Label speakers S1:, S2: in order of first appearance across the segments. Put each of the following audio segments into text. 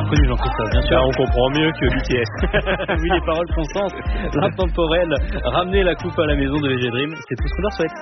S1: reconnu, Jean-Christophe, bien sûr.
S2: Là, on comprend mieux que BTS.
S1: Oui, les paroles font sens. L'intemporel, ramener la coupe à la maison de VG Dream, c'est tout ce qu'on leur souhaite.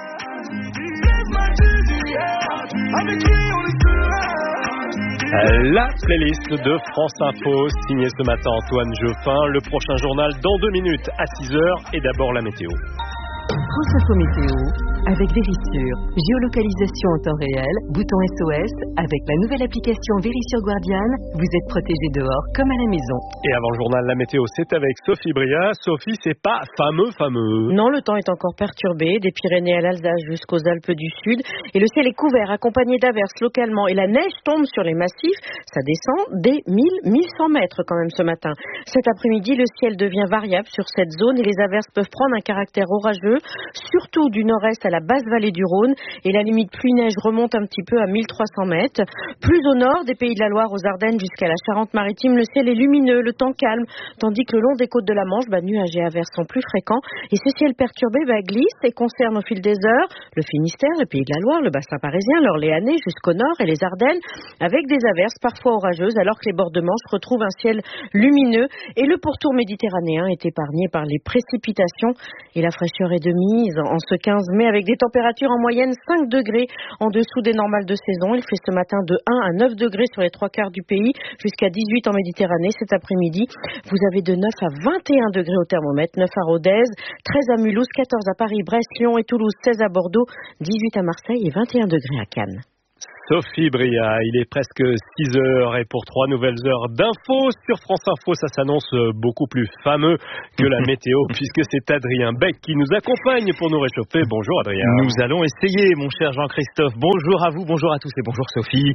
S2: La playlist de France Info, signée ce matin Antoine Geoffin. Le prochain journal dans 2 minutes à 6h et d'abord la météo.
S3: France Info Météo, avec Vérissure. Géolocalisation en temps réel, bouton SOS. Avec la nouvelle application Vérissure Guardian, vous êtes protégé dehors comme à la maison.
S2: Et avant le journal, la météo, c'est avec Sophie Bria. Sophie, c'est pas fameux.
S4: Non, le temps est encore perturbé, des Pyrénées à l'Alsace jusqu'aux Alpes du Sud. Et le ciel est couvert, accompagné d'averses localement. Et la neige tombe sur les massifs. Ça descend des 1000-1100 mètres quand même ce matin. Cet après-midi, le ciel devient variable sur cette zone et les averses peuvent prendre un caractère orageux, surtout du nord-est à la basse vallée du Rhône. Et la limite pluie-neige remonte un petit peu à 1300 mètres. Plus au nord, des Pays de la Loire aux Ardennes jusqu'à la Charente-Maritime, le ciel est lumineux, le temps calme, tandis que le long des côtes de la Manche, nuages et averses sont plus fréquents. Et ce ciel perturbé glisse et concerne au fil des heures le Finistère, le Pays de la Loire, le bassin parisien, l'Orléanais jusqu'au nord et les Ardennes, avec des averses parfois orageuses, alors que les bords de Manche retrouvent un ciel lumineux. Et le pourtour méditerranéen est épargné par les précipitations et la fraîcheur est de mise en ce 15 mai avec des températures en moyenne 5 degrés en dessous des normales de saison. Il fait ce matin de 1 à 9 degrés sur les 3/4 du pays, jusqu'à 18 en Méditerranée. Cet après-midi, vous avez de 9 à 21 degrés au thermomètre, 9 à Rodez, 13 à Mulhouse, 14 à Paris, Brest, Lyon et Toulouse, 16 à Bordeaux, 18 à Marseille et 21 degrés à Cannes.
S2: Sophie Bria, il est presque 6h et pour 3 nouvelles heures d'infos sur France Info, ça s'annonce beaucoup plus fameux que la météo puisque c'est Adrien Beck qui nous accompagne pour nous réchauffer. Bonjour Adrien.
S5: Nous allons essayer, mon cher Jean-Christophe. Bonjour à vous, bonjour à tous et bonjour Sophie.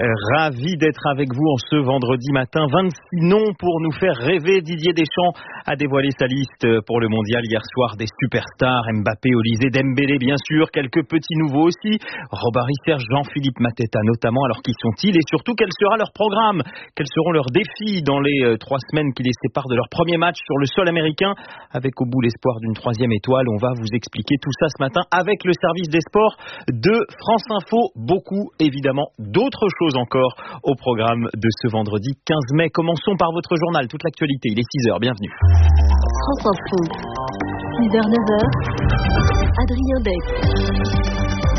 S5: Ravi d'être avec vous en ce vendredi matin. 26 noms pour nous faire rêver. Didier Deschamps a dévoilé sa liste pour le mondial hier soir des superstars. Mbappé, Olysée, Dembélé bien sûr. Quelques petits nouveaux aussi. Robert Serge, Jean-Philippe Mateta notamment. Alors qui sont-ils et surtout quel sera leur programme? Quels seront leurs défis dans les 3 semaines qui les séparent de leur premier match sur le sol américain, avec au bout l'espoir d'une 3e étoile? On va vous expliquer tout ça ce matin avec le service des sports de France Info. Beaucoup évidemment d'autres choses encore au programme de ce vendredi 15 mai. Commençons par votre journal, toute l'actualité. Il est 6h, bienvenue.
S3: France Info, 6h, 9h, Adrien Beck.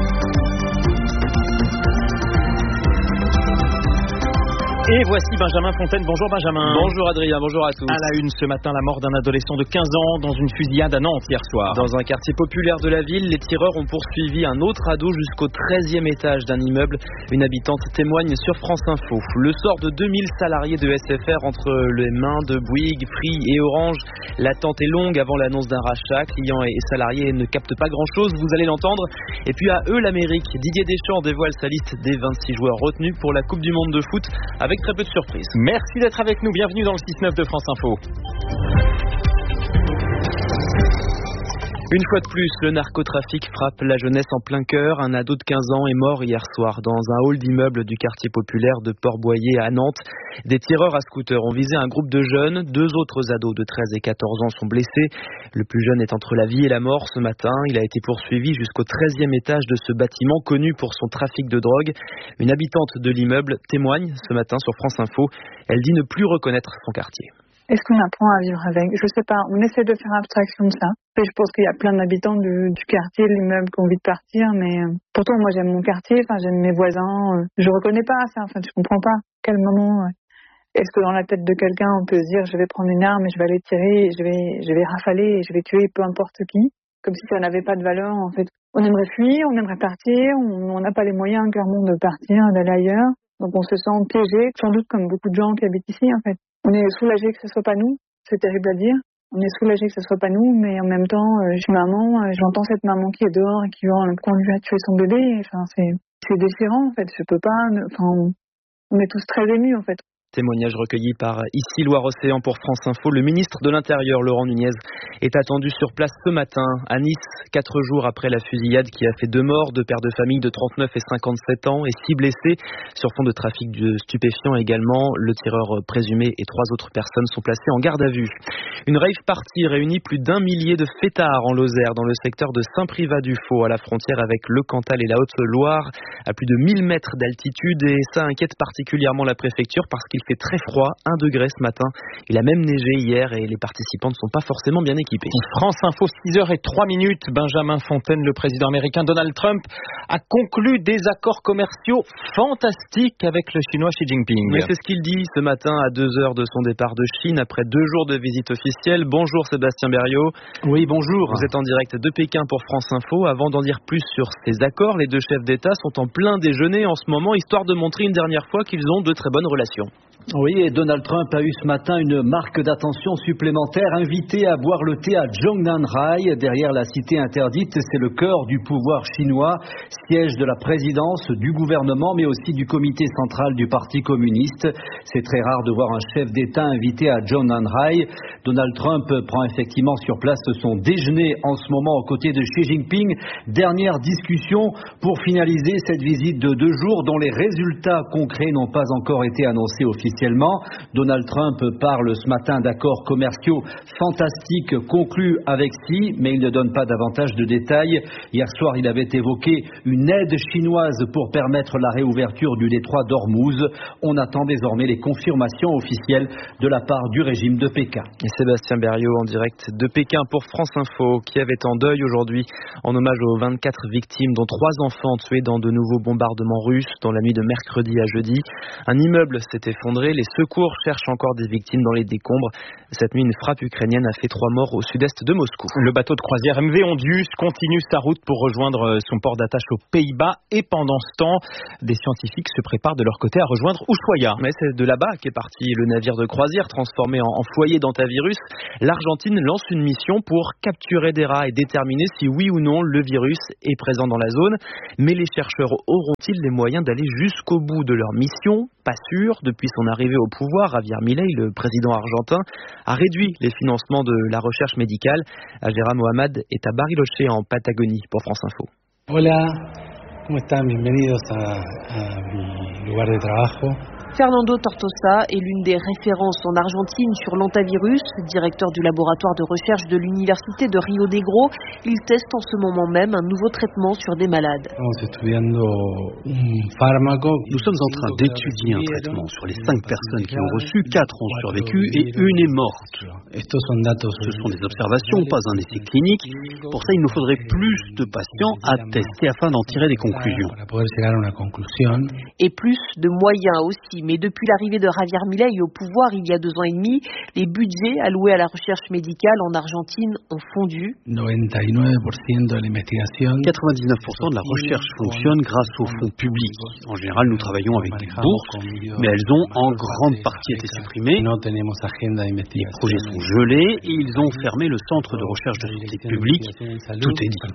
S5: Et voici Benjamin Fontaine. Bonjour Benjamin.
S1: Bonjour Adrien, bonjour à tous.
S5: À la une ce matin, la mort d'un adolescent de 15 ans dans une fusillade à Nantes hier soir.
S1: Dans un quartier populaire de la ville, les tireurs ont poursuivi un autre ado jusqu'au 13e étage d'un immeuble. Une habitante témoigne sur France Info. Le sort de 2000 salariés de SFR entre les mains de Bouygues, Free et Orange. L'attente est longue avant l'annonce d'un rachat. Clients et salariés ne captent pas grand-chose, vous allez l'entendre. Et puis à eux l'Amérique. Didier Deschamps dévoile sa liste des 26 joueurs retenus pour la Coupe du Monde de foot avec très peu de surprises.
S5: Merci d'être avec nous. Bienvenue dans le 6-9 de France Info.
S1: Une fois de plus, le narcotrafic frappe la jeunesse en plein cœur. Un ado de 15 ans est mort hier soir dans un hall d'immeuble du quartier populaire de Port-Boyer à Nantes. Des tireurs à scooter ont visé un groupe de jeunes. 2 autres ados de 13 et 14 ans sont blessés. Le plus jeune est entre la vie et la mort ce matin. Il a été poursuivi jusqu'au 13e étage de ce bâtiment connu pour son trafic de drogue. Une habitante de l'immeuble témoigne ce matin sur France Info. Elle dit ne plus reconnaître son quartier.
S6: Est-ce qu'on apprend à vivre avec? Je sais pas, on essaie de faire abstraction de ça. Et je pense qu'il y a plein d'habitants du quartier, de l'immeuble qui ont envie de partir, mais pourtant moi j'aime mon quartier, j'aime mes voisins, je reconnais pas ça, je comprends pas. Quel moment est-ce que dans la tête de quelqu'un on peut se dire je vais prendre une arme et je vais aller tirer, et je vais rafaler et je vais tuer peu importe qui, comme si ça n'avait pas de valeur en fait. On aimerait fuir, on aimerait partir, on n'a pas les moyens clairement de partir, d'aller ailleurs, donc on se sent piégé, sans doute comme beaucoup de gens qui habitent ici en fait. On est soulagé que ce soit pas nous, c'est terrible à dire. On est soulagé que ce soit pas nous, mais en même temps, je suis maman, j'entends cette maman qui est dehors et qui hurle qu'on lui a tué son bébé. C'est déchirant en fait. Je peux pas. On est tous très émus en fait.
S1: Témoignage recueilli par ici Loire-Océan pour France Info. Le ministre de l'Intérieur, Laurent Nunez, est attendu sur place ce matin à Nice, 4 jours après la fusillade qui a fait 2 morts, 2 pères de famille de 39 et 57 ans et 6 blessés sur fond de trafic de stupéfiants également. Le tireur présumé et 3 autres personnes sont placées en garde à vue. Une rave party réunit plus d'1 millier de fêtards en Lozère, dans le secteur de Saint-Privat-du-Faux, à la frontière avec le Cantal et la Haute-Loire, à plus de 1000 mètres d'altitude, et ça inquiète particulièrement la préfecture parce qu'il il fait très froid, 1 degré ce matin. Il a même neigé hier et les participants ne sont pas forcément bien équipés.
S5: France Info, 6h03. Benjamin Fontaine, le président américain Donald Trump, a conclu des accords commerciaux fantastiques avec le chinois Xi Jinping.
S1: Mais c'est ce qu'il dit ce matin à 2 heures de son départ de Chine après 2 jours de visite officielle. Bonjour Sébastien Berriot.
S7: Oui, bonjour.
S1: Vous êtes en direct de Pékin pour France Info. Avant d'en dire plus sur ces accords, les 2 chefs d'État sont en plein déjeuner en ce moment, histoire de montrer une dernière fois qu'ils ont de très bonnes relations.
S7: Oui, et Donald Trump a eu ce matin une marque d'attention supplémentaire, invité à boire le thé à Zhongnanhai, derrière la cité interdite. C'est le cœur du pouvoir chinois, siège de la présidence, du gouvernement, mais aussi du comité central du Parti communiste. C'est très rare de voir un chef d'État invité à Zhongnanhai. Donald Trump prend effectivement sur place son déjeuner en ce moment aux côtés de Xi Jinping. Dernière discussion pour finaliser cette visite de 2 jours dont les résultats concrets n'ont pas encore été annoncés officiellement. Donald Trump parle ce matin d'accords commerciaux fantastiques conclus avec Xi, mais il ne donne pas davantage de détails. Hier soir, il avait évoqué une aide chinoise pour permettre la réouverture du détroit d'Ormuz. On attend désormais les confirmations officielles de la part du régime de Pékin.
S1: Et Sébastien Berriot en direct de Pékin pour France Info. Kiev est en deuil aujourd'hui en hommage aux 24 victimes, dont 3 enfants tués dans de nouveaux bombardements russes dans la nuit de mercredi à jeudi. Un immeuble s'est effondré. Les secours cherchent encore des victimes dans les décombres. Cette nuit, une frappe ukrainienne a fait 3 morts au sud-est de Moscou.
S5: Le bateau de croisière MV Ondius continue sa route pour rejoindre son port d'attache aux Pays-Bas. Et pendant ce temps, des scientifiques se préparent de leur côté à rejoindre Ushuaia.
S1: Mais c'est de là-bas qu'est parti le navire de croisière transformé en foyer d'antavirus. L'Argentine lance une mission pour capturer des rats et déterminer si oui ou non le virus est présent dans la zone. Mais les chercheurs auront-ils les moyens d'aller jusqu'au bout de leur mission ? Pas sûr. Depuis son arrivée au pouvoir, Javier Milei, le président argentin, a réduit les financements de la recherche médicale. Ajera Mohamed est à Bariloche en Patagonie pour France Info.
S8: Hola, ¿cómo están? Bienvenidos a mi lugar de trabajo.
S9: Fernando Tortosa est l'une des références en Argentine sur l'antavirus, directeur du laboratoire de recherche de l'université de Rio Negro. Il teste en ce moment même un nouveau traitement sur des malades.
S8: Nous sommes en train d'étudier un traitement sur les 5 personnes qui ont reçu, 4 ont survécu et 1 est morte. Ce sont des observations, pas un essai clinique. Pour ça, il nous faudrait plus de patients à tester afin d'en tirer des conclusions.
S9: Et plus de moyens aussi. Mais depuis l'arrivée de Javier Milei au pouvoir il y a 2 ans et demi, les budgets alloués à la recherche médicale en Argentine ont fondu.
S8: 99% de la recherche fonctionne grâce aux fonds publics. En général, nous travaillons avec des bourses, mais elles ont en grande partie été supprimées. Les projets sont gelés et ils ont fermé le centre de recherche de santé publique. Tout est dit.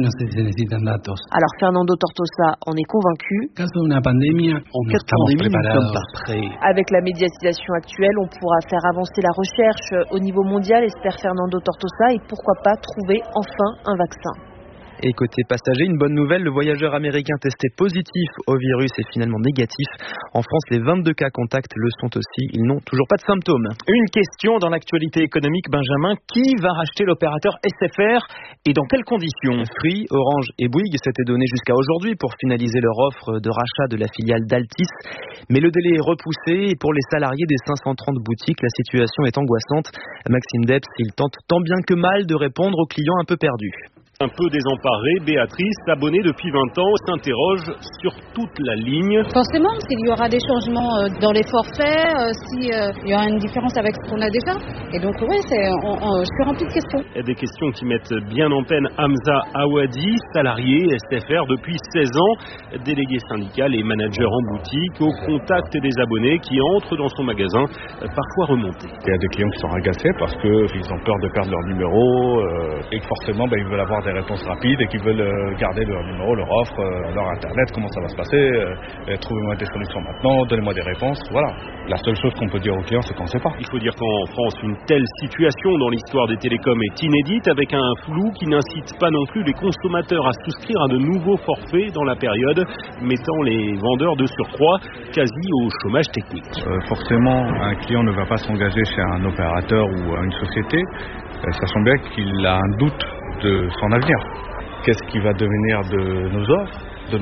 S9: Alors Fernando Tortosa en est convaincu.
S8: En cas de pandémie, nous sommes
S9: Avec la médiatisation actuelle, on pourra faire avancer la recherche au niveau mondial, espère Fernando Tortosa, et pourquoi pas trouver enfin un vaccin.
S1: Et côté passager, une bonne nouvelle, le voyageur américain testé positif au virus est finalement négatif. En France, les 22 cas contacts le sont aussi. Ils n'ont toujours pas de symptômes.
S5: Une question dans l'actualité économique, Benjamin. Qui va racheter l'opérateur SFR et dans quelles conditions ?
S1: Free, Orange et Bouygues s'étaient donnés jusqu'à aujourd'hui pour finaliser leur offre de rachat de la filiale d'Altis. Mais le délai est repoussé et pour les salariés des 530 boutiques, la situation est angoissante. Maxime Debs, il tente tant bien que mal de répondre aux clients un peu perdus.
S2: Un peu désemparée, Béatrice, abonnée depuis 20 ans, s'interroge sur toute la ligne.
S10: Forcément, s'il y aura des changements dans les forfaits, s'il y aura une différence avec ce qu'on a déjà. Et donc oui, je suis remplie de questions.
S2: Des questions qui mettent bien en peine Hamza Awadi, salarié SFR depuis 16 ans, délégué syndical et manager en boutique, au contact des abonnés qui entrent dans son magasin, parfois remontés.
S11: Il y a des clients qui sont agacés parce qu'ils ont peur de perdre leur numéro et que forcément ils veulent avoir des réponses rapides et qui veulent garder leur numéro, leur offre, leur internet, comment ça va se passer, trouvez-moi des solutions maintenant, donnez-moi des réponses, voilà. La seule chose qu'on peut dire aux clients, c'est qu'on ne sait pas.
S2: Il faut dire qu'en France, une telle situation dans l'histoire des télécoms est inédite, avec un flou qui n'incite pas non plus les consommateurs à souscrire à de nouveaux forfaits dans la période, mettant les vendeurs de surcroît quasi au chômage technique.
S11: Forcément, un client ne va pas s'engager chez un opérateur ou une société, sachant bien qu'il a un doute de son avenir. Qu'est-ce qui va devenir de nos offres, de nos clients ?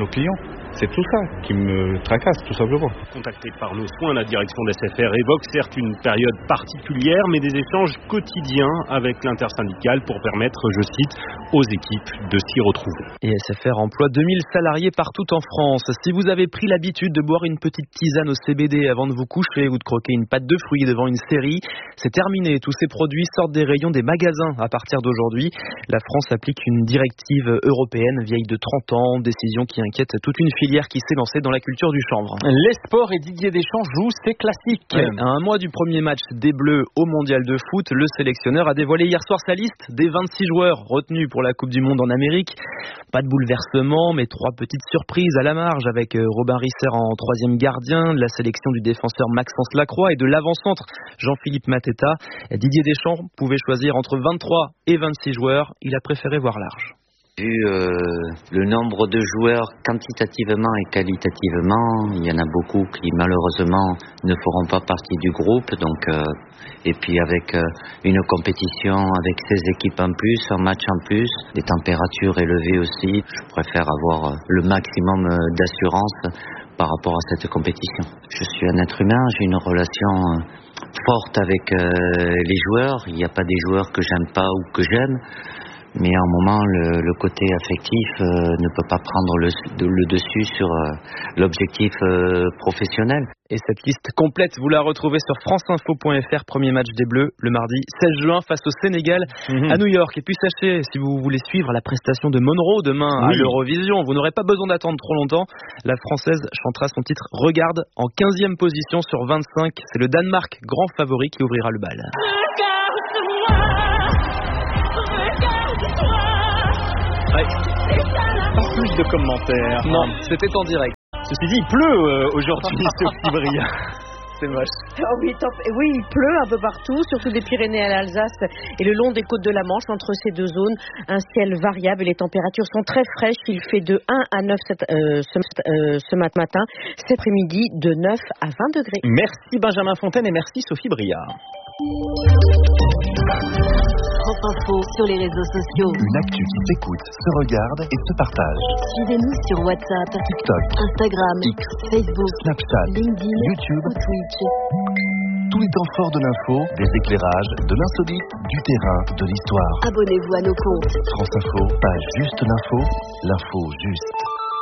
S11: C'est tout ça qui me tracasse, tout simplement.
S2: Contacté par nos soins, la direction d'SFR évoque certes une période particulière, mais des échanges quotidiens avec l'intersyndicale pour permettre, je cite, aux équipes de s'y retrouver.
S1: Et SFR emploie 2000 salariés partout en France. Si vous avez pris l'habitude de boire une petite tisane au CBD avant de vous coucher ou de croquer une pâte de fruits devant une série, c'est terminé. Tous ces produits sortent des rayons des magasins à partir d'aujourd'hui. La France applique une directive européenne vieille de 30 ans, décision qui inquiète toute une filière qui s'est lancée dans la culture du chanvre.
S5: Les sports et Didier Deschamps jouent ses classiques.
S1: À un mois du premier match des Bleus au Mondial de foot, le sélectionneur a dévoilé hier soir sa liste des 26 joueurs retenus pour la Coupe du Monde en Amérique. Pas de bouleversement, mais 3 petites surprises à la marge avec Robin Risser en 3e gardien, la sélection du défenseur Maxence Lacroix et de l'avant-centre Jean-Philippe Mateta. Didier Deschamps pouvait choisir entre 23 et 26 joueurs. Il a préféré voir large.
S12: Vu le nombre de joueurs quantitativement et qualitativement, il y en a beaucoup qui malheureusement ne feront pas partie du groupe. Et puis avec une compétition avec 16 équipes en plus, un match en plus, des températures élevées aussi, je préfère avoir le maximum d'assurance par rapport à cette compétition. Je suis un être humain, j'ai une relation forte avec les joueurs. Il n'y a pas des joueurs que j'aime pas ou que j'aime. Mais à un moment, le côté affectif ne peut pas prendre le dessus sur l'objectif professionnel.
S1: Et cette liste complète, vous la retrouvez sur franceinfo.fr. Premier match des Bleus le mardi 16 juin face au Sénégal à New York. Et puis sachez, si vous voulez suivre la prestation de Monroe demain à l'Eurovision, vous n'aurez pas besoin d'attendre trop longtemps. La Française chantera son titre Regarde en 15e position sur 25. C'est le Danemark, grand favori, qui ouvrira le bal.
S5: Ouais. Pas plus de commentaires.
S1: Non, c'était en direct.
S5: Ceci dit, il pleut aujourd'hui, Sophie Bria.
S1: C'est moche.
S4: Oh oui, il pleut un peu partout, surtout des Pyrénées à l'Alsace et le long des côtes de la Manche. Entre ces deux zones, un ciel variable et les températures sont très fraîches. Il fait de 1 à 9 ce matin. Cet après-midi, de 9 à 20 degrés.
S5: Merci Benjamin Fontaine et merci Sophie Bria.
S3: France Info sur les réseaux sociaux.
S13: Une actu qui s'écoute, se regarde et se partage.
S3: Suivez-nous sur WhatsApp,
S13: TikTok,
S3: Instagram,
S13: X,
S3: Facebook,
S13: Snapchat,
S3: LinkedIn,
S13: YouTube,
S3: ou Twitch.
S13: Tous les temps forts de l'info, des éclairages, de l'insolite, du terrain, de l'histoire.
S3: Abonnez-vous à nos comptes.
S13: France Info, pas juste l'info, l'info juste.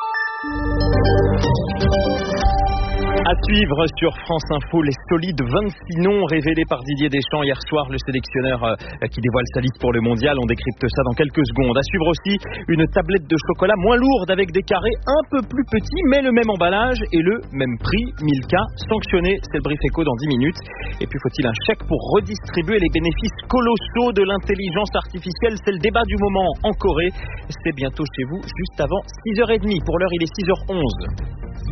S5: À suivre sur France Info, les solides 26 noms révélés par Didier Deschamps hier soir, le sélectionneur qui dévoile sa liste pour le mondial. On décrypte ça dans quelques secondes. À suivre aussi une tablette de chocolat moins lourde avec des carrés un peu plus petits, mais le même emballage et le même prix. Milka sanctionné, c'est le brief éco dans 10 minutes. Et puis faut-il un chèque pour redistribuer les bénéfices colossaux de l'intelligence artificielle? C'est le débat du moment en Corée. C'est bientôt chez vous, juste avant 6h30. Pour l'heure, il est 6h11.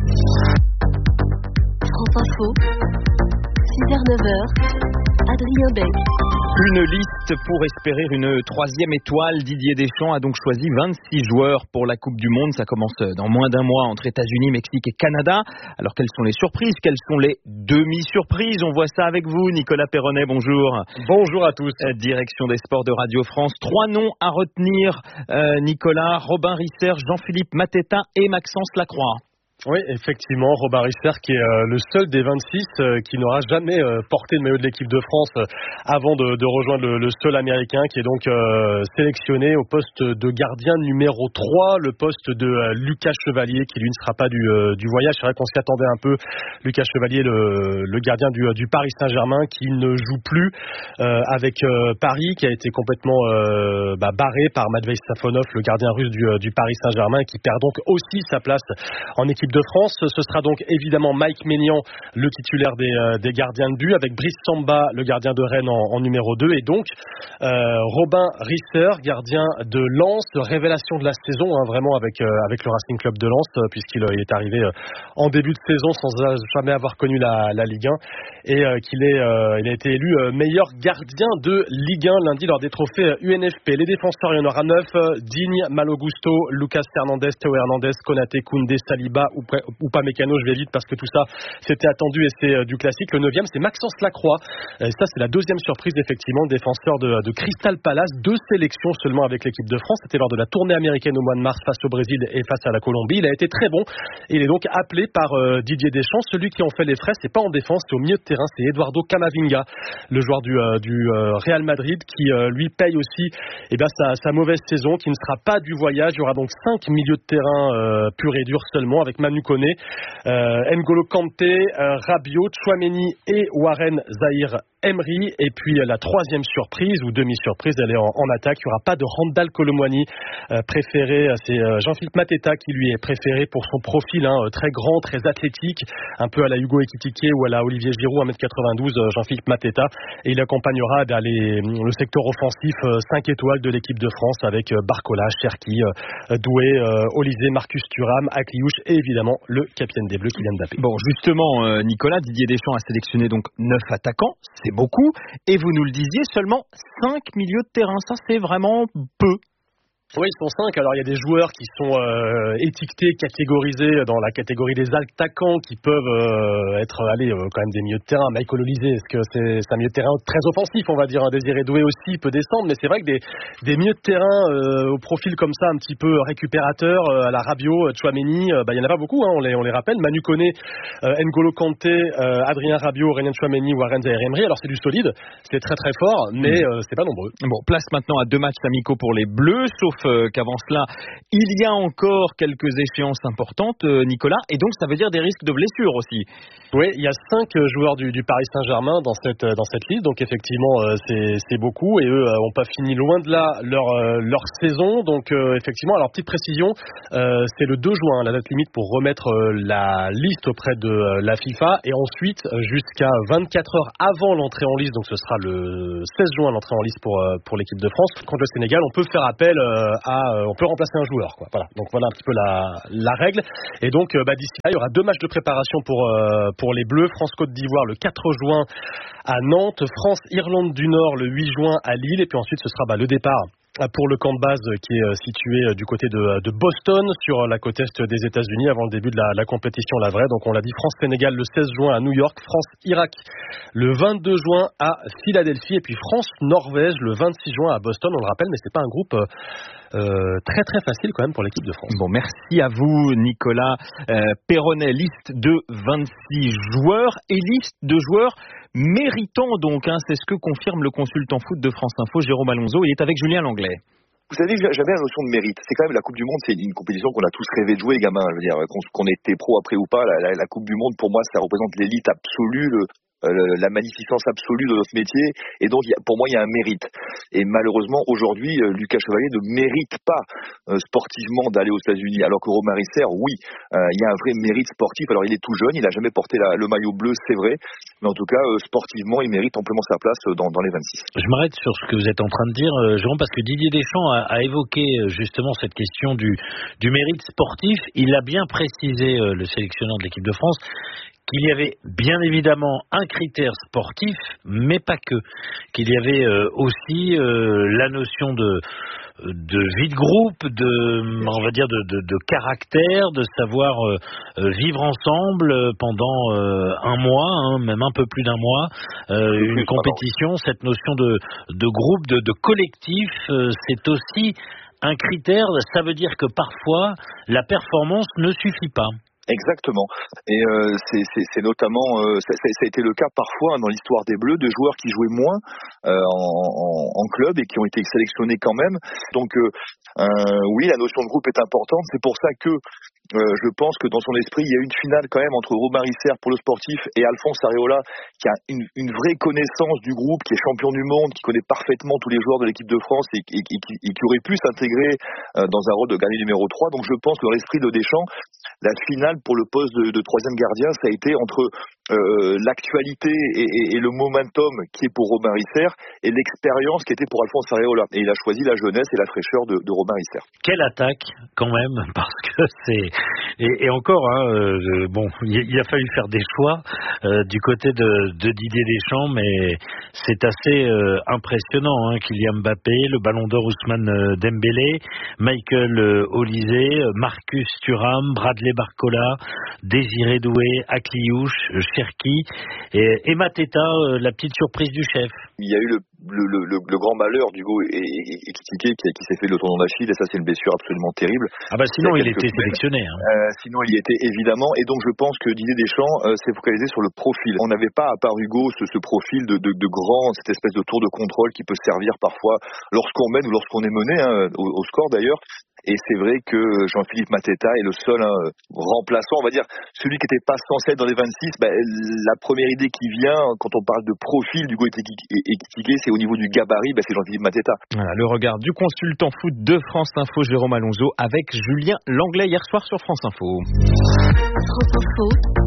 S3: France Info, 6h-9h, Adrien Beck.
S5: Une liste pour espérer une 3e étoile. Didier Deschamps a donc choisi 26 joueurs pour la Coupe du Monde. Ça commence dans moins d'un mois entre États-Unis, Mexique et Canada. Alors quelles sont les surprises? Quelles sont les demi-surprises? On voit ça avec vous, Nicolas Perronnet, bonjour.
S2: Bonjour à tous.
S5: Direction des sports de Radio France. 3 noms à retenir, Nicolas: Robin Risser, Jean-Philippe Mateta et Maxence Lacroix.
S2: Oui, effectivement, Robin Risser qui est le seul des 26 qui n'aura jamais porté le maillot de l'équipe de France avant de rejoindre le seul américain, qui est donc sélectionné au poste de gardien numéro 3, le poste de Lucas Chevalier qui lui ne sera pas du voyage. C'est vrai qu'on s'y attendait un peu. Lucas Chevalier, le gardien du Paris Saint-Germain, qui ne joue plus avec Paris, qui a été complètement barré par Matvei Safonov, le gardien russe du Paris Saint-Germain, qui perd donc aussi sa place en équipe de France. Ce sera donc évidemment Mike Maignan, le titulaire des gardiens de but, avec Brice Samba, le gardien de Rennes en numéro 2, et donc Robin Risser, gardien de Lens, révélation de la saison, vraiment avec le Racing Club de Lens, puisqu'il est arrivé en début de saison sans jamais avoir connu la Ligue 1, et il a été élu meilleur gardien de Ligue 1 lundi lors des trophées UNFP. Les défenseurs, il y en aura 9: Digne, Malo Gusto, Lucas Hernandez, Théo Hernandez, Konaté, Koundé, Saliba Upamecano, je vais vite parce que tout ça c'était attendu et c'est du classique. Le 9e, c'est Maxence Lacroix. Et ça, c'est la deuxième surprise, effectivement, défenseur de Crystal Palace. 2 sélections seulement avec l'équipe de France. C'était lors de la tournée américaine au mois de mars face au Brésil et face à la Colombie. Il a été très bon. Il est donc appelé par Didier Deschamps. Celui qui en fait les frais, c'est pas en défense, c'est au milieu de terrain. C'est Eduardo Camavinga, le joueur du Real Madrid, qui lui paye aussi sa mauvaise saison, qui ne sera pas du voyage. Il y aura donc 5 milieux de terrain pur et dur seulement, avec Manu Koné, N'Golo Kanté, Rabiot, Tchouaméni et Warren Zaïre-Emery. Et puis la troisième surprise ou demi-surprise, elle est en attaque. Il n'y aura pas de Randal Kolo Muani préféré. C'est Jean-Philippe Mateta qui lui est préféré pour son profil très grand, très athlétique, un peu à la Hugo Ekitike ou à la Olivier Giroud, 1m92, Jean-Philippe Mateta. Et il accompagnera le secteur offensif 5 étoiles de l'équipe de France avec Barcola, Cherki, Doué, Olysée, Marcus Thuram, Akliouche et évidemment le capitaine des Bleus, Kylian Mbappé.
S5: Bon, justement, Nicolas, Didier Deschamps a sélectionné donc 9 attaquants, c'est beaucoup, et vous nous le disiez, seulement 5 milieux de terrain, ça c'est vraiment peu.
S2: Oui, ils sont 5. Alors, il y a des joueurs qui sont étiquetés, catégorisés dans la catégorie des attaquants qui peuvent être quand même des milieux de terrain. Michael Olysée, est-ce que c'est un milieu de terrain très offensif, on va dire. Désiré Doué aussi peut descendre, mais c'est vrai que des milieux de terrain au profil comme ça, un petit peu récupérateur, à la Rabiot, Tchouaméni, il y en a pas beaucoup, on les rappelle. Manu Koné, N'Golo Kanté, Adrien Rabiot, Aurélien Tchouaméni, Warren Zaïre-Emery. Alors, c'est du solide, c'est très très fort, mais c'est pas nombreux.
S5: Bon, place maintenant à 2 matchs amicaux pour les Bleus, sauf qu'avant cela, il y a encore quelques échéances importantes, Nicolas, et donc ça veut dire des risques de blessures aussi.
S2: Oui, il y a 5 joueurs du Paris Saint-Germain dans cette liste, donc effectivement c'est beaucoup, et eux n'ont pas fini loin de là leur saison, donc effectivement, alors petite précision, c'est le 2 juin la date limite pour remettre la liste auprès de la FIFA, et ensuite jusqu'à 24 heures avant l'entrée en liste, donc ce sera le 16 juin l'entrée en liste pour l'équipe de France. Contre le Sénégal, on peut faire appel on peut remplacer un joueur, quoi. Voilà. Donc voilà un petit peu la règle. Et donc d'ici là, il y aura 2 matchs de préparation pour les Bleus. France-Côte d'Ivoire le 4 juin à Nantes, France-Irlande du Nord le 8 juin à Lille, et puis ensuite ce sera le départ pour le camp de base qui est situé du côté de Boston, sur la côte est des États-Unis, avant le début de la compétition, la vraie. Donc on l'a dit, France-Sénégal le 16 juin à New York, France-Irak le 22 juin à Philadelphie, et puis France-Norvège le 26 juin à Boston. On le rappelle, mais c'est pas un groupe très très facile quand même pour l'équipe de France.
S5: Bon, merci à vous Nicolas Perronnet. Liste de 26 joueurs et liste de joueurs méritants donc, c'est ce que confirme le consultant foot de France Info, Jérôme Alonso. Il est avec Julien Langlais.
S14: Vous savez, j'avais la notion de mérite. C'est quand même la Coupe du Monde, c'est une compétition qu'on a tous rêvé de jouer, gamins. Je veux dire, qu'on était pro après ou pas, la Coupe du Monde, pour moi, ça représente l'élite absolue, la magnificence absolue de notre métier, et donc pour moi il y a un mérite, et malheureusement aujourd'hui Lucas Chevalier ne mérite pas sportivement d'aller aux États-Unis, alors que Romary Serre, oui, il y a un vrai mérite sportif. Alors il est tout jeune, il n'a jamais porté le maillot bleu, c'est vrai, mais en tout cas sportivement il mérite amplement sa place dans les 26.
S15: Je m'arrête sur ce que vous êtes en train de dire, Jérôme, parce que Didier Deschamps a évoqué justement cette question du mérite sportif. Il a bien précisé, le sélectionneur de l'équipe de France, qu'il y avait bien évidemment un critère sportif, mais pas que. Qu'il y avait aussi la notion de vie de groupe, on va dire de caractère, de savoir vivre ensemble pendant un mois, même un peu plus d'un mois, une compétition, cette notion de groupe, de collectif, c'est aussi un critère. Ça veut dire que parfois la performance ne suffit pas.
S14: Exactement. Et c'est notamment, ça a été le cas parfois dans l'histoire des Bleus, de joueurs qui jouaient moins en club et qui ont été sélectionnés quand même. Donc oui, la notion de groupe est importante. C'est pour ça que je pense que dans son esprit, il y a une finale quand même entre Romary Serre pour le sportif et Alphonse Areola, qui a une vraie connaissance du groupe, qui est champion du monde, qui connaît parfaitement tous les joueurs de l'équipe de France et qui aurait pu s'intégrer dans un rôle de gardien numéro 3. Donc je pense que dans l'esprit de Deschamps, la finale pour le poste de troisième gardien, ça a été entre l'actualité et le momentum qui est pour Romary Serre et l'expérience qui était pour Alphonse Areola. Et il a choisi la jeunesse et la fraîcheur de Romary Serre.
S15: Quelle attaque quand même, parce que Et encore, bon, il a fallu faire des choix du côté de Didier Deschamps, mais c'est assez impressionnant. Kylian Mbappé, le Ballon d'Or Ousmane Dembélé, Michael Olise, Marcus Thuram, Bradley Barcola, Désiré Doué, Akliouche, Cherki et Mateta, la petite surprise du chef.
S14: Il y a eu le grand malheur d'Hugo Ekitike qui s'est fait le tendon d'Achille, et ça c'est une blessure absolument terrible.
S15: Sinon il était sélectionné.
S14: Sinon il y était évidemment, et donc je pense que Didier Deschamps s'est focalisé sur le profil. On n'avait pas, à part Hugo, ce profil de grand, cette espèce de tour de contrôle qui peut servir parfois lorsqu'on mène ou lorsqu'on est mené, au score d'ailleurs. Et c'est vrai que Jean-Philippe Mateta est le seul remplaçant, on va dire, celui qui n'était pas censé être dans les 26. La première idée qui vient quand on parle de profil d'Hugo Ekitike, c'est au niveau du gabarit, c'est Jean-Philippe Mateta.
S5: Voilà, le regard du consultant foot de France Info, Jérôme Alonso, avec Julien Langlais hier soir sur France Info.
S3: France Info,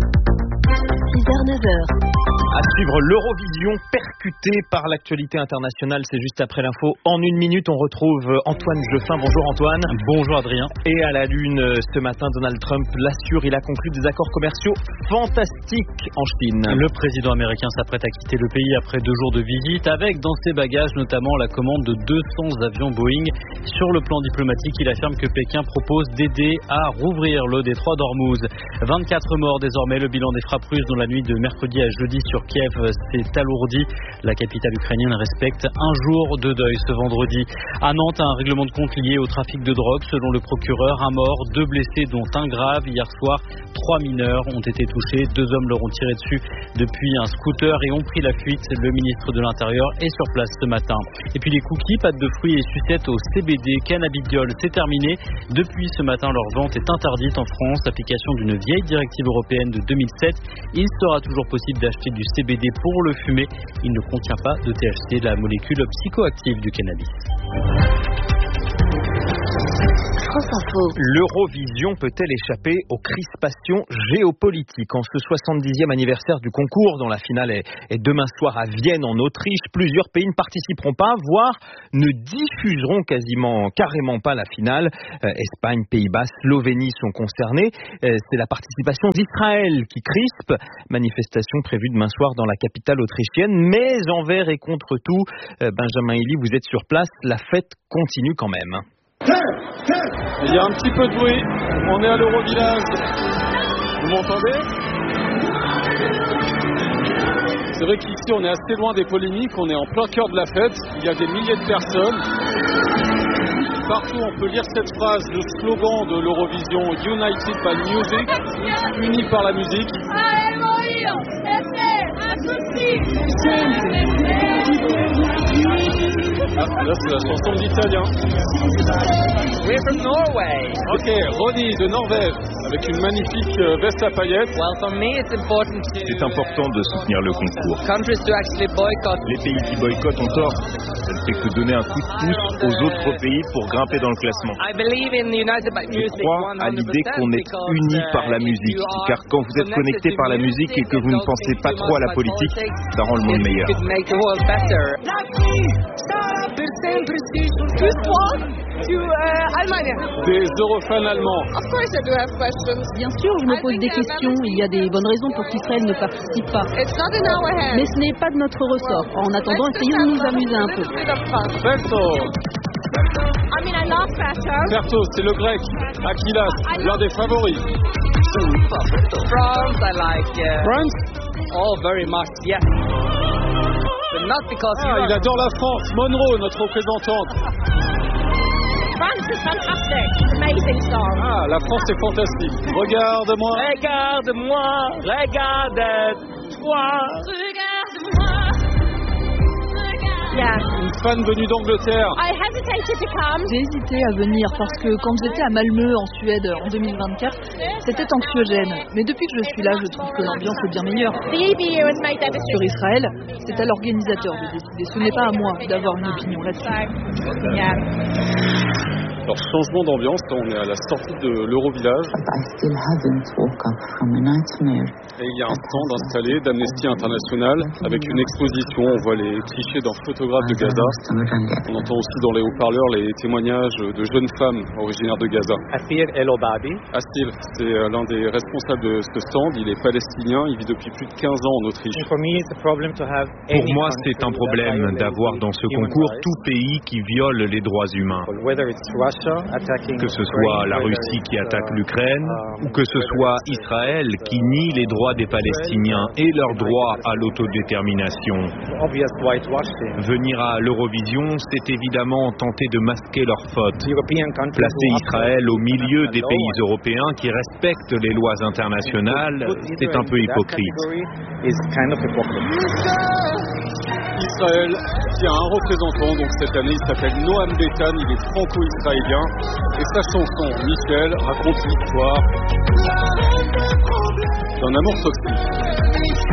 S3: 6h-9h.
S5: À suivre l'Eurovision percutée par l'actualité internationale, c'est juste après l'info. En une minute, on retrouve Antoine Geoffin. Bonjour Antoine.
S16: Bonjour Adrien.
S5: Et à la lune ce matin, Donald Trump l'assure, il a conclu des accords commerciaux fantastiques en Chine.
S16: Le président américain s'apprête à quitter le pays après 2 jours de visite, avec dans ses bagages notamment la commande de 200 avions Boeing. Sur le plan diplomatique, il affirme que Pékin propose d'aider à rouvrir le détroit d'Ormuz. 24 morts désormais, le bilan des frappes russes dans la nuit de mercredi à jeudi sur Kiev s'est alourdi. La capitale ukrainienne respecte un jour de deuil ce vendredi. À Nantes, un règlement de compte lié au trafic de drogue. Selon le procureur, un mort, 2 blessés dont un grave. Hier soir, 3 mineurs ont été touchés. 2 hommes leur ont tiré dessus depuis un scooter et ont pris la fuite. Le ministre de l'Intérieur est sur place ce matin. Et puis les cookies, pâtes de fruits et sucettes au CBD, cannabidiol, c'est terminé. Depuis ce matin, leur vente est interdite en France. Application d'une vieille directive européenne de 2007. Il sera toujours possible d'acheter du CBD pour le fumer. Il ne contient pas de THC, la molécule psychoactive du cannabis.
S5: L'Eurovision peut-elle échapper aux crispations géopolitiques? En ce 70e anniversaire du concours, dont la finale est demain soir à Vienne en Autriche, plusieurs pays ne participeront pas, voire ne diffuseront carrément pas la finale. Espagne, Pays-Bas, Slovénie sont concernés. C'est la participation d'Israël qui crispe. Manifestation prévue demain soir dans la capitale autrichienne, mais envers et contre tout, Benjamin Elie, vous êtes sur place, la fête continue quand même.
S17: Il y a un petit peu de bruit, on est à l'Eurovillage, vous m'entendez? C'est vrai qu'ici on est assez loin des polémiques, on est en plein cœur de la fête, il y a des milliers de personnes. Partout on peut lire cette phrase, le slogan de l'Eurovision, United by Music, unis par la musique. Là c'est la chanson d'italien.
S18: We're from Norway.
S17: Ok, Ronnie de Norvège, avec une magnifique veste à paillettes.
S18: Well, for me it's important to...
S19: C'est important de soutenir le concours.
S18: Countries to actually boycott.
S19: Les pays qui boycottent ont tort. Ça ne fait que donner un coup de pouce aux autres pays pour grimper dans le classement.
S18: I believe in United by Music.
S19: Je crois à l'idée qu'on est unis par la musique, car quand vous êtes connecté par la musique et que vous ne pensez pas trop à la politique, ça rend le monde meilleur.
S17: Des Eurofans allemands.
S20: Bien sûr, je me pose des questions. Il y a des bonnes raisons pour qu'Israël ne participe pas. Mais ce n'est pas de notre ressort. En attendant, essayons de nous amuser un peu.
S17: Berto, c'est le grec. Akilas, l'un des favoris.
S18: France, I like.
S17: France?
S18: Oh, very much, yes. But not because
S17: il adore la France. Monroe, notre représentante.
S21: France is fantastic. It's an amazing song.
S17: Ah, la France est fantastique. Regarde-moi.
S18: Regarde-moi. Regarde-toi.
S21: Regarde-moi.
S20: Yeah.
S17: Une fan venue d'Angleterre.
S21: I hesitated to come.
S20: J'ai hésité à venir parce que quand j'étais à Malmö en Suède en 2024, c'était anxiogène. Mais depuis que je suis là, je trouve que l'ambiance est bien meilleure. Sur Israël, c'est à l'organisateur de décider. Ce n'est pas à moi d'avoir une opinion là-dessus.
S17: Alors changement d'ambiance, on est à la sortie de l'Eurovillage. Et il y a un stand installé d'Amnesty International avec une exposition. On voit les clichés d'un photographe de Gaza. On entend aussi dans les haut-parleurs les témoignages de jeunes femmes originaires de Gaza. Assil El Obadi. Assil, c'est l'un des responsables de ce stand. Il est palestinien, il vit depuis plus de 15 ans en Autriche.
S19: Pour moi, c'est un problème d'avoir dans ce concours tout pays qui viole les droits humains. Que ce soit la Russie qui attaque l'Ukraine ou que ce soit Israël qui nie les droits des Palestiniens et leur droit à l'autodétermination. Venir à l'Eurovision, c'est évidemment tenter de masquer leurs fautes. Placer Israël au milieu des pays européens qui respectent les lois internationales, c'est un peu hypocrite.
S17: Israël qui a un représentant, donc cette année il s'appelle Noam Betan, il est franco-israélien et sa chanson Michel raconte l'histoire d'un amour toxique.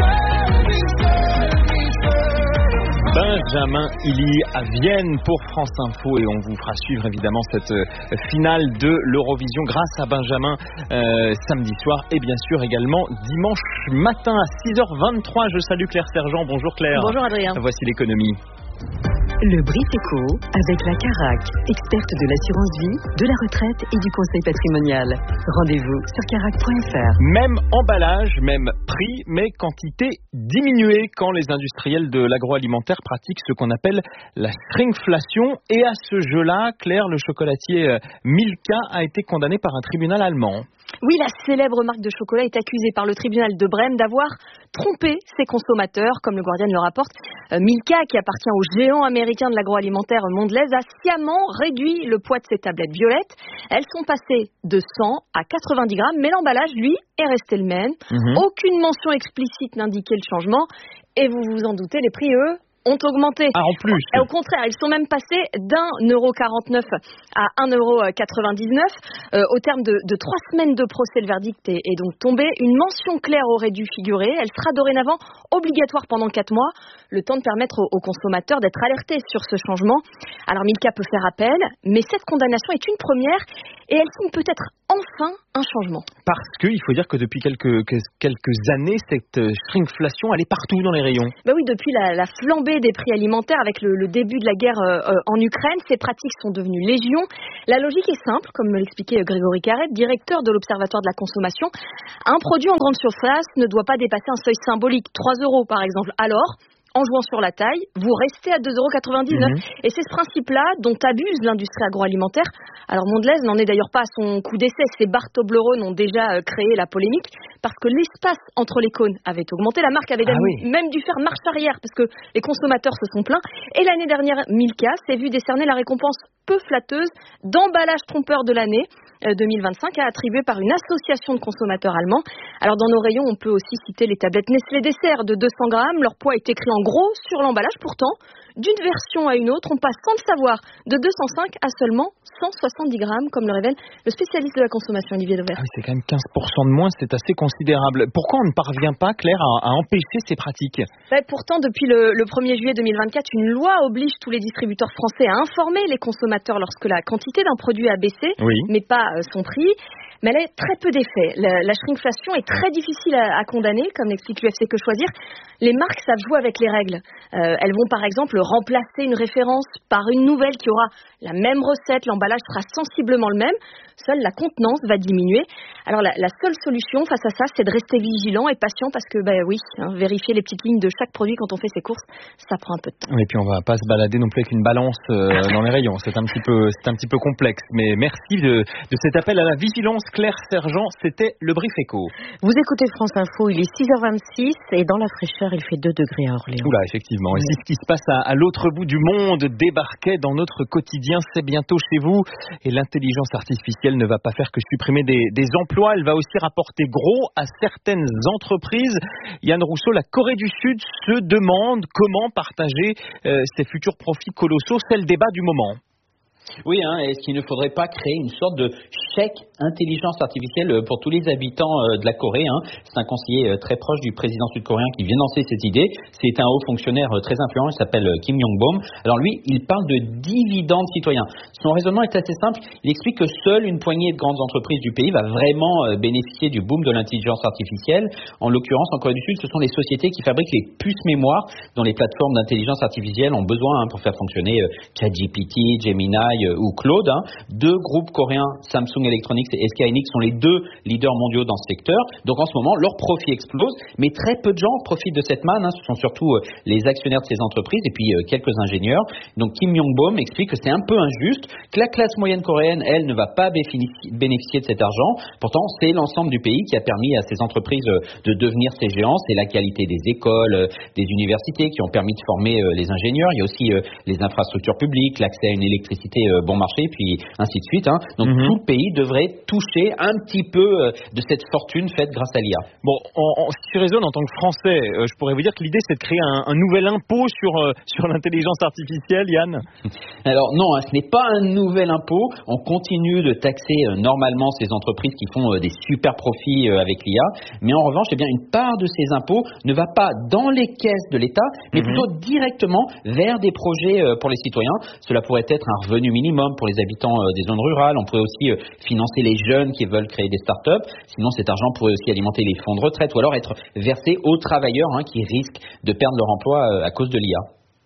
S5: Benjamin Hilly à Vienne pour France Info et on vous fera suivre évidemment cette finale de l'Eurovision grâce à Benjamin samedi soir et bien sûr également dimanche matin à 6h23. Je salue Claire Sergent. Bonjour Claire.
S4: Bonjour Adrien.
S5: Voici l'économie.
S3: Le Brief Éco avec la Carac, experte de l'assurance vie, de la retraite et du conseil patrimonial. Rendez-vous sur carac.fr.
S5: Même emballage, même prix, mais quantité diminuée quand les industriels de l'agroalimentaire pratiquent ce qu'on appelle la shrinkflation. Et à ce jeu-là, Claire, le chocolatier Milka a été condamné par un tribunal allemand.
S4: Oui, la célèbre marque de chocolat est accusée par le tribunal de Brême d'avoir trompé ses consommateurs, comme le Guardian le rapporte. Milka, qui appartient au géant américain de l'agroalimentaire Mondelez, a sciemment réduit le poids de ses tablettes violettes. Elles sont passées de 100 à 90 grammes, mais l'emballage, lui, est resté le même. Aucune mention explicite n'indiquait le changement. Et vous vous en doutez, les prix, eux, ont augmenté.
S5: Ah, en plus.
S4: Au contraire, ils sont même passés d'1,49 € à 1,99 €. Au terme de 3 semaines de procès, le verdict est donc tombé. Une mention claire aurait dû figurer. Elle sera dorénavant obligatoire pendant 4 mois, le temps de permettre aux consommateurs d'être alertés sur ce changement. Alors Milka peut faire appel, mais cette condamnation est une première et elle signe peut-être enfin un changement.
S5: Parce qu'il faut dire que depuis quelques années, cette shrinkflation, elle est partout dans les rayons.
S4: Ben oui, depuis la flambée des prix alimentaires avec le début de la guerre en Ukraine, ces pratiques sont devenues légion. La logique est simple, comme me l'expliquait Grégory Carrette, directeur de l'Observatoire de la consommation. Un produit en grande surface ne doit pas dépasser un seuil symbolique, 3 € par exemple. Alors, en jouant sur la taille, vous restez à 2,99 €. Et c'est ce principe-là dont abuse l'industrie agroalimentaire. Alors Mondelez n'en est d'ailleurs pas à son coup d'essai. Ces barres Toblerone ont déjà créé la polémique parce que l'espace entre les cônes avait augmenté. La marque avait même dû faire marche arrière parce que les consommateurs se sont plaints. Et l'année dernière, Milka s'est vu décerner la récompense peu flatteuse d'emballage trompeur de l'année 2025, attribuée par une association de consommateurs allemands. Alors dans nos rayons, on peut aussi citer les tablettes Nestlé Dessert de 200 grammes. Leur poids est écrit en gros sur l'emballage. Pourtant, d'une version à une autre, on passe sans le savoir de 205 à seulement 170 grammes, comme le révèle le spécialiste de la consommation, Olivier Dauvert.
S5: Ah oui, c'est quand même 15% de moins, c'est assez considérable. Pourquoi on ne parvient pas, Claire, à empêcher ces pratiques ?
S4: Pourtant, depuis le 1er juillet 2024, une loi oblige tous les distributeurs français à informer les consommateurs lorsque la quantité d'un produit a baissé, mais pas son prix. Mais elle a très peu d'effet. La shrinkflation est très difficile à condamner, comme l'explique l'UFC Que Choisir. Les marques savent jouer avec les règles. Elles vont par exemple remplacer une référence par une nouvelle qui aura la même recette, l'emballage sera sensiblement le même. Seule la contenance va diminuer. Alors la seule solution face à ça, c'est de rester vigilant et patient parce que vérifier les petites lignes de chaque produit quand on fait ses courses, ça prend un peu de temps.
S5: Et puis on va pas se balader non plus avec une balance dans les rayons. C'est un petit peu complexe. Mais merci de cet appel à la vigilance, Claire Sergent. C'était le Brief Éco.
S4: Vous écoutez France Info, il est 6h26 et dans la fraîcheur, il fait 2 degrés à Orléans.
S5: Oula, effectivement. Et si ce qui se passe à l'autre bout du monde débarquait dans notre quotidien, c'est bientôt chez vous. Et l'intelligence artificielle ne va pas faire que supprimer des emplois, elle va aussi rapporter gros à certaines entreprises. Yann Rousseau, la Corée du Sud se demande comment partager ses futurs profits colossaux. C'est le débat du moment.
S6: Oui, est-ce qu'il ne faudrait pas créer une sorte de chèque intelligence artificielle pour tous les habitants de la Corée, C'est un conseiller très proche du président sud-coréen qui vient lancer cette idée. C'est un haut fonctionnaire très influent, il s'appelle Kim Yong-bom. Alors lui, il parle de dividendes citoyens. Son raisonnement est assez simple. Il explique que seule une poignée de grandes entreprises du pays va vraiment bénéficier du boom de l'intelligence artificielle. En l'occurrence, en Corée du Sud, ce sont les sociétés qui fabriquent les puces mémoire dont les plateformes d'intelligence artificielle ont besoin pour faire fonctionner ChatGPT, Gemini ou Claude. Deux groupes coréens, Samsung Electronics et SK hynix, sont les deux leaders mondiaux dans ce secteur. Donc en ce moment, leurs profits explosent, mais très peu de gens profitent de cette manne. Ce sont surtout les actionnaires de ces entreprises et puis quelques ingénieurs. Donc Kim Yong-bom explique que c'est un peu injuste, que la classe moyenne coréenne, elle, ne va pas bénéficier de cet argent. Pourtant, c'est l'ensemble du pays qui a permis à ces entreprises de devenir ces géants. C'est la qualité des écoles, des universités qui ont permis de former les ingénieurs. Il y a aussi les infrastructures publiques, l'accès à une électricité bon marché, puis ainsi de suite. Donc tout le pays devrait toucher un petit peu de cette fortune faite grâce à l'IA.
S5: Bon, si je raisonne en tant que Français, je pourrais vous dire que l'idée c'est de créer un nouvel impôt sur l'intelligence artificielle, Yann.
S6: Alors non, ce n'est pas un nouvel impôt. On continue de taxer normalement ces entreprises qui font des super profits avec l'IA. Mais en revanche, une part de ces impôts ne va pas dans les caisses de l'État, mais plutôt directement vers des projets pour les citoyens. Cela pourrait être un revenu minimum pour les habitants des zones rurales. On pourrait aussi financer les jeunes qui veulent créer des startups. Sinon, cet argent pourrait aussi alimenter les fonds de retraite ou alors être versé aux travailleurs qui risquent de perdre leur emploi à cause de l'IA.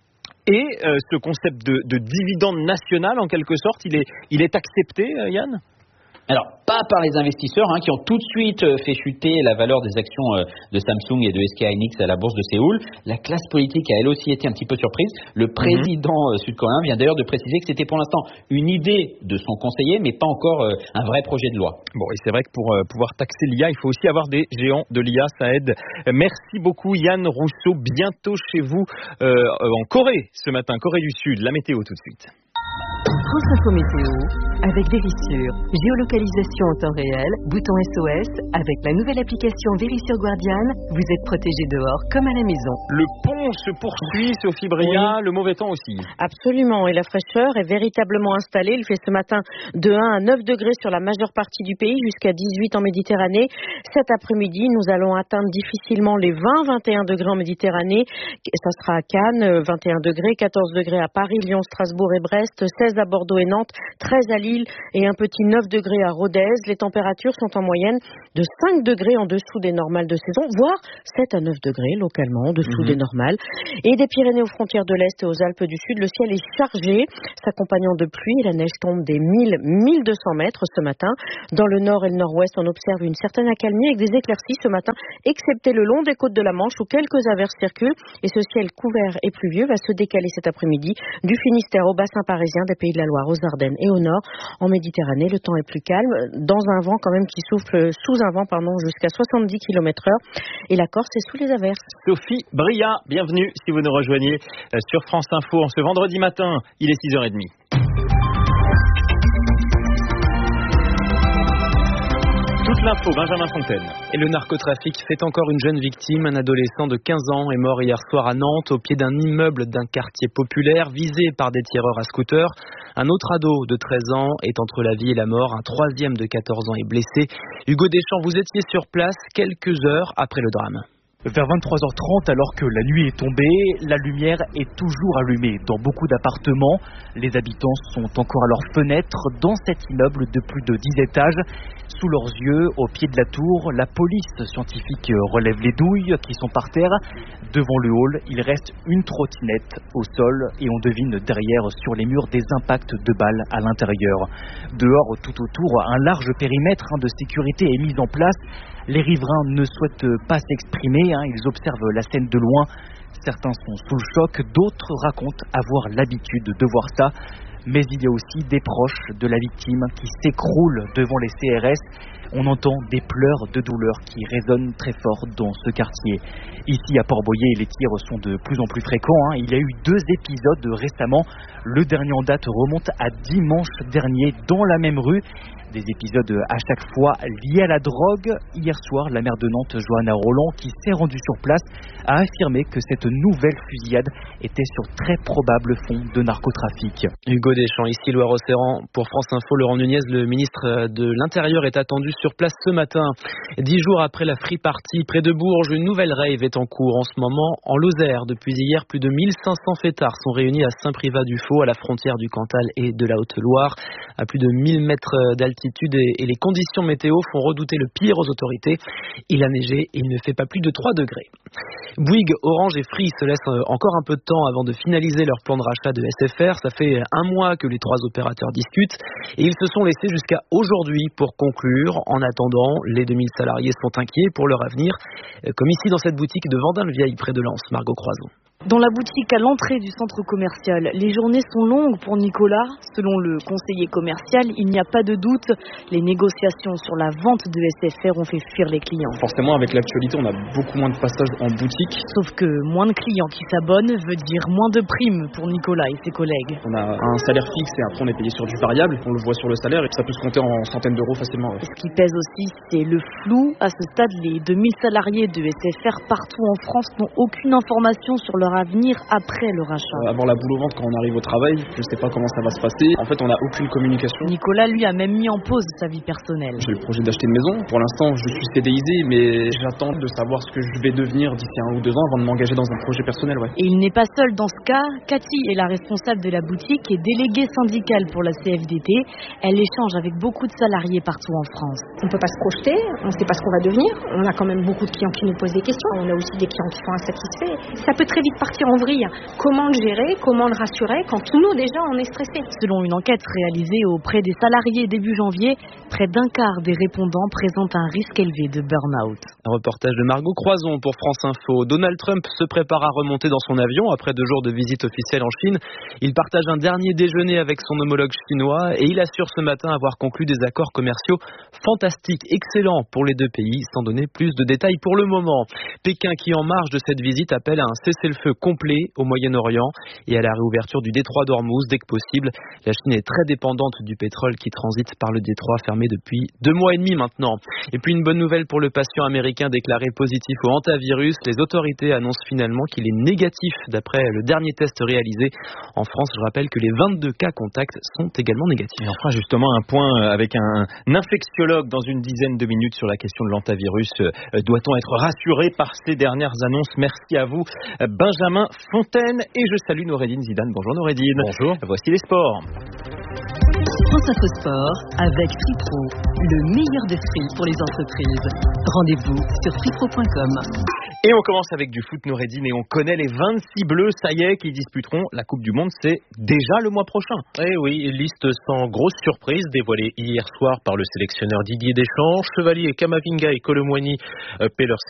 S5: Et ce concept de dividende national, en quelque sorte, il est accepté, Yann ?
S6: Alors, pas par les investisseurs qui ont tout de suite fait chuter la valeur des actions de Samsung et de SK hynix à la bourse de Séoul. La classe politique a elle aussi été un petit peu surprise. Le président sud-coréen vient d'ailleurs de préciser que c'était pour l'instant une idée de son conseiller, mais pas encore un vrai projet de loi.
S5: Bon, et c'est vrai que pour pouvoir taxer l'IA, il faut aussi avoir des géants de l'IA, ça aide. Merci beaucoup Yann Rousseau. Bientôt chez vous en Corée ce matin, Corée du Sud. La météo tout de suite.
S3: France Info Météo, avec Vérissure, géolocalisation en temps réel, bouton SOS, avec la nouvelle application Vérissure Guardian, vous êtes protégé dehors comme à la maison.
S5: Le pont se poursuit, Sophie Bria, le mauvais temps aussi.
S4: Absolument, et la fraîcheur est véritablement installée. Il fait ce matin de 1 à 9 degrés sur la majeure partie du pays, jusqu'à 18 en Méditerranée. Cet après-midi, nous allons atteindre difficilement les 20-21 degrés en Méditerranée. Ça sera à Cannes, 21 degrés, 14 degrés à Paris, Lyon, Strasbourg et Brest, 16 à Bordeaux et Nantes, 13 à Lille et un petit 9 degrés à Rodez. Les températures sont en moyenne de 5 degrés en dessous des normales de saison, voire 7 à 9 degrés localement en dessous des normales. Et des Pyrénées aux frontières de l'Est et aux Alpes du Sud, le ciel est chargé, s'accompagnant de pluie et la neige tombe des 1000-1200 mètres ce matin. Dans le nord et le nord-ouest, on observe une certaine accalmie avec des éclaircies ce matin, excepté le long des côtes de la Manche où quelques averses circulent. Et ce ciel couvert et pluvieux va se décaler cet après-midi du Finistère au bassin parisien, des Pays de la Loire aux Ardennes et au nord. En Méditerranée, le temps est plus calme, dans un vent quand même qui souffle sous un vent jusqu'à 70 km/h. Et la Corse est sous les averses.
S5: Sophie Bria, bienvenue si vous nous rejoignez sur France Info en ce vendredi matin. Il est 6h30. Toute l'info, Benjamin Fontaine. Et le narcotrafic fait encore une jeune victime. Un adolescent de 15 ans est mort hier soir à Nantes au pied d'un immeuble d'un quartier populaire visé par des tireurs à scooter. Un autre ado de 13 ans est entre la vie et la mort. Un troisième de 14 ans est blessé. Hugo Deschamps, vous étiez sur place quelques heures après le drame.
S22: Vers 23h30, alors que la nuit est tombée, la lumière est toujours allumée. Dans beaucoup d'appartements, les habitants sont encore à leurs fenêtres dans cet immeuble de plus de 10 étages. Sous leurs yeux, au pied de la tour, la police scientifique relève les douilles qui sont par terre. Devant le hall, il reste une trottinette au sol et on devine derrière sur les murs des impacts de balles à l'intérieur. Dehors, tout autour, un large périmètre de sécurité est mis en place. Les riverains ne souhaitent pas s'exprimer, ils observent la scène de loin. Certains sont sous le choc, d'autres racontent avoir l'habitude de voir ça. Mais il y a aussi des proches de la victime qui s'écroulent devant les CRS. On entend des pleurs de douleur qui résonnent très fort dans ce quartier. Ici à Port-Boyer, les tirs sont de plus en plus fréquents. Il y a eu 2 épisodes récemment. Le dernier en date remonte à dimanche dernier dans la même rue. Des épisodes à chaque fois liés à la drogue. Hier soir, la maire de Nantes, Johanna Roland, qui s'est rendue sur place, a affirmé que cette nouvelle fusillade était sur très probable fond de narcotrafic.
S1: Hugo Deschamps, ici Loire-Océan. Pour France Info, Laurent Nunez, le ministre de l'Intérieur, est attendu sur place ce matin. 10 jours après la Free Party près de Bourges, une nouvelle rave est en cours en ce moment en Lozère. Depuis hier, plus de 1500 fêtards sont réunis à Saint-Privat-du-Faux, à la frontière du Cantal et de la Haute-Loire. À plus de 1000 mètres d'altitude et les conditions météo font redouter le pire aux autorités. Il a neigé et il ne fait pas plus de 3 degrés. Bouygues, Orange et Free se laissent encore un peu de temps avant de finaliser leur plan de rachat de SFR. Ça fait 1 mois que les 3 opérateurs discutent et ils se sont laissés jusqu'à aujourd'hui pour conclure. En attendant, les 2000 salariés sont inquiets pour leur avenir, comme ici dans cette boutique de Vendin-le-Vieil près de Lens. Margot Croison.
S7: Dans la boutique à l'entrée du centre commercial, les journées sont longues pour Nicolas. Selon le conseiller commercial, il n'y a pas de doute, les négociations sur la vente de SFR ont fait fuir les clients.
S8: Forcément, avec l'actualité, on a beaucoup moins de passages en boutique.
S7: Sauf que moins de clients qui s'abonnent veut dire moins de primes pour Nicolas et ses collègues.
S8: On a un salaire fixe et après on est payé sur du variable. On le voit sur le salaire et ça peut se compter en centaines d'euros facilement. Ouais.
S7: Ce qui pèse aussi, c'est le flou. À ce stade, les 2000 salariés de SFR partout en France n'ont aucune information sur leur avenir après le rachat.
S8: Avoir la boule au ventre quand on arrive au travail, je ne sais pas comment ça va se passer. En fait, on n'a aucune communication.
S7: Nicolas, lui, a même mis en pause sa vie personnelle.
S8: J'ai le projet d'acheter une maison. Pour l'instant, je suis CDIsé, mais j'attends de savoir ce que je vais devenir d'ici 1 ou 2 ans avant de m'engager dans un projet personnel. Ouais.
S7: Et il n'est pas seul dans ce cas. Cathy est la responsable de la boutique et déléguée syndicale pour la CFDT. Elle échange avec beaucoup de salariés partout en France.
S23: On ne peut pas se projeter, on ne sait pas ce qu'on va devenir. On a quand même beaucoup de clients qui nous posent des questions. On a aussi des clients qui sont insatisfaits. Ça peut très vite partir en vrille. Comment le gérer, comment le rassurer quand nous déjà on est stressés.
S7: Selon une enquête réalisée auprès des salariés début janvier, près d'un quart des répondants présentent un risque élevé de burn-out.
S1: Un reportage de Margot Croison pour France Info. Donald Trump se prépare à remonter dans son avion après 2 jours de visite officielle en Chine. Il partage un dernier déjeuner avec son homologue chinois et il assure ce matin avoir conclu des accords commerciaux fantastiques, excellents pour les 2 pays, sans donner plus de détails pour le moment. Pékin qui, en marge de cette visite, appelle à un cessez-le-feu complet au Moyen-Orient et à la réouverture du détroit d'Ormuz dès que possible. La Chine est très dépendante du pétrole qui transite par le détroit fermé depuis 2 mois et demi maintenant. Et puis une bonne nouvelle pour le patient américain déclaré positif au hantavirus. Les autorités annoncent finalement qu'il est négatif d'après le dernier test réalisé. En France, je rappelle que les 22 cas contacts sont également négatifs.
S5: Et enfin justement un point avec un infectiologue dans une dizaine de minutes sur la question de l'hantavirus. Doit-on être rassuré par ces dernières annonces? Merci à vous Benjamin Fontaine et je salue Noureddine Zidane. Bonjour Noureddine.
S16: Bonjour.
S5: Voici les sports.
S3: France Info Sport avec Fripro, le meilleur des prix pour les entreprises. Rendez-vous sur fripro.com.
S5: Et on commence avec du foot Noureddine et on connaît les 26 bleus, ça y est, qui disputeront la Coupe du Monde, c'est déjà le mois prochain.
S16: Eh oui, liste sans grosse surprise dévoilée hier soir par le sélectionneur Didier Deschamps. Chevalier, Kamavinga et Colomboigny paient leur